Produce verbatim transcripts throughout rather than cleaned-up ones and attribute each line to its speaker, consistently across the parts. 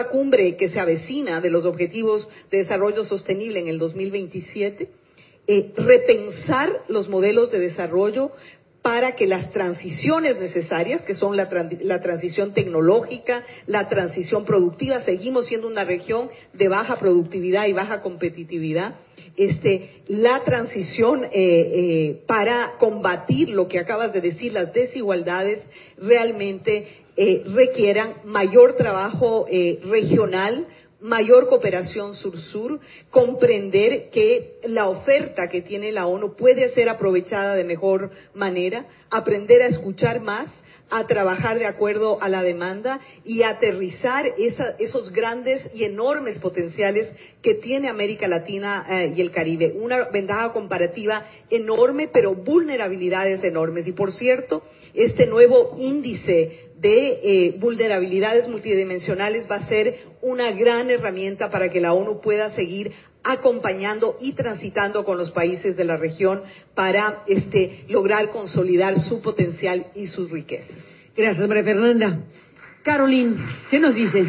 Speaker 1: cumbre que se avecina de los Objetivos de Desarrollo Sostenible en el dos mil veintisiete, eh, repensar los modelos de desarrollo para que las transiciones necesarias, que son la, trans la transición tecnológica, la transición productiva, seguimos siendo una región de baja productividad y baja competitividad, este, la transición eh, eh, para combatir lo que acabas de decir, las desigualdades, realmente eh, requieran mayor trabajo eh, regional, mayor cooperación sur-sur, comprender que la oferta que tiene la ONU puede ser aprovechada de mejor manera, aprender a escuchar más, a trabajar de acuerdo a la demanda y a aterrizar esa, esos grandes y enormes potenciales que tiene América Latina eh, y el Caribe. Una ventaja comparativa enorme, pero vulnerabilidades enormes. Y por cierto, este nuevo índice de eh, vulnerabilidades multidimensionales va a ser una gran herramienta para que la ONU pueda seguir acompañando y transitando con los países de la región para este, lograr consolidar su potencial y sus riquezas.
Speaker 2: Gracias, María Fernanda. Caroline, ¿qué nos dice?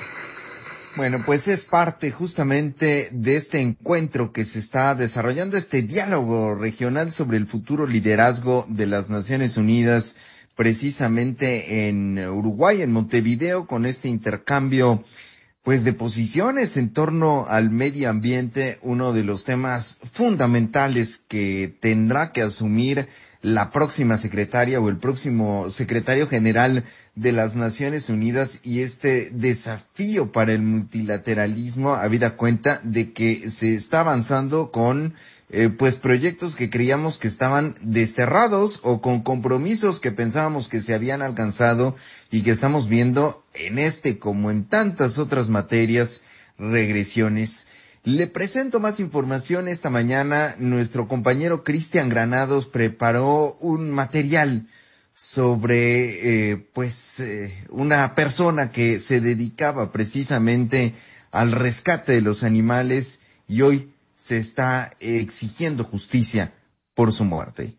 Speaker 3: Bueno, pues es parte justamente de este encuentro que se está desarrollando, este diálogo regional sobre el futuro liderazgo de las Naciones Unidas, precisamente en Uruguay, en Montevideo, con este intercambio pues de posiciones en torno al medio ambiente, uno de los temas fundamentales que tendrá que asumir la próxima secretaria o el próximo secretario general de las Naciones Unidas, y este desafío para el multilateralismo, habida cuenta de que se está avanzando con eh, pues proyectos que creíamos que estaban desterrados o con compromisos que pensábamos que se habían alcanzado y que estamos viendo en este como en tantas otras materias regresiones. Le presento más información esta mañana. Nuestro compañero Cristian Granados preparó un material sobre eh, pues eh, una persona que se dedicaba precisamente al rescate de los animales y hoy se está exigiendo justicia por su muerte.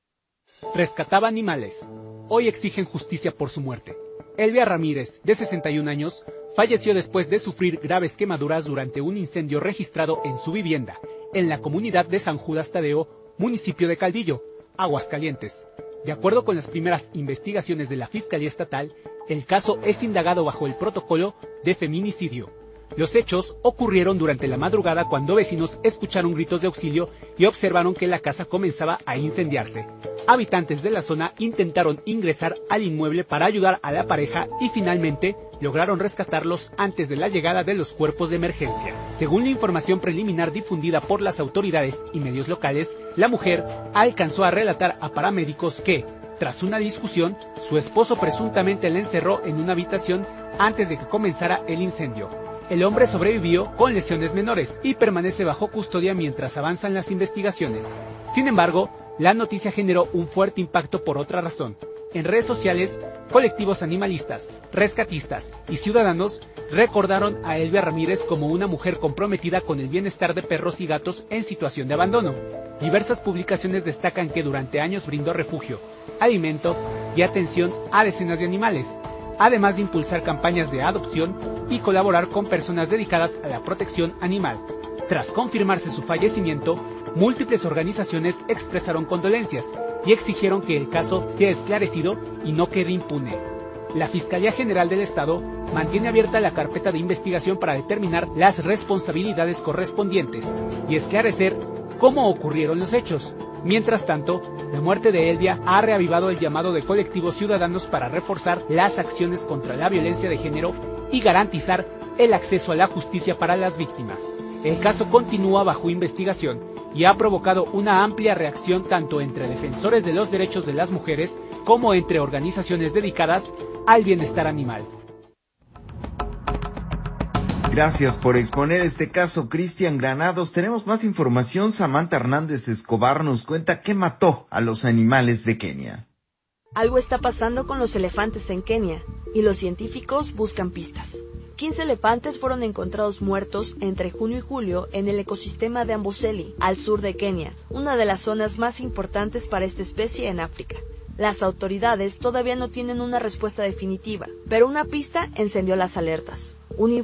Speaker 4: Rescataba animales. Hoy exigen justicia por su muerte. Elvia Ramírez, de sesenta y un años, falleció después de sufrir graves quemaduras durante un incendio registrado en su vivienda, en la comunidad de San Judas Tadeo, municipio de Caldillo, Aguascalientes. De acuerdo con las primeras investigaciones de la Fiscalía Estatal, el caso es indagado bajo el protocolo de feminicidio. Los hechos ocurrieron durante la madrugada cuando vecinos escucharon gritos de auxilio y observaron que la casa comenzaba a incendiarse. Habitantes de la zona intentaron ingresar al inmueble para ayudar a la pareja y finalmente lograron rescatarlos antes de la llegada de los cuerpos de emergencia. Según la información preliminar difundida por las autoridades y medios locales, la mujer alcanzó a relatar a paramédicos que, tras una discusión, su esposo presuntamente la encerró en una habitación antes de que comenzara el incendio. El hombre sobrevivió con lesiones menores y permanece bajo custodia mientras avanzan las investigaciones. Sin embargo, la noticia generó un fuerte impacto por otra razón. En redes sociales, colectivos animalistas, rescatistas y ciudadanos recordaron a Elvia Ramírez como una mujer comprometida con el bienestar de perros y gatos en situación de abandono. Diversas publicaciones destacan que durante años brindó refugio, alimento y atención a decenas de animales, además de impulsar campañas de adopción y colaborar con personas dedicadas a la protección animal. Tras confirmarse su fallecimiento, múltiples organizaciones expresaron condolencias y exigieron que el caso sea esclarecido y no quede impune. La Fiscalía General del Estado mantiene abierta la carpeta de investigación para determinar las responsabilidades correspondientes y esclarecer cómo ocurrieron los hechos. Mientras tanto, la muerte de Elvia ha reavivado el llamado de colectivos ciudadanos para reforzar las acciones contra la violencia de género y garantizar el acceso a la justicia para las víctimas. El caso continúa bajo investigación y ha provocado una amplia reacción tanto entre defensores de los derechos de las mujeres como entre organizaciones dedicadas al bienestar animal.
Speaker 3: Gracias por exponer este caso, Cristian Granados. Tenemos más información. Samantha Hernández Escobar nos cuenta qué mató a los animales de Kenia.
Speaker 5: Algo está pasando con los elefantes en Kenia y los científicos buscan pistas. quince elefantes fueron encontrados muertos entre junio y julio en el ecosistema de Amboseli, al sur de Kenia, una de las zonas más importantes para esta especie en África. Las autoridades todavía no tienen una respuesta definitiva, pero una pista encendió las alertas. Un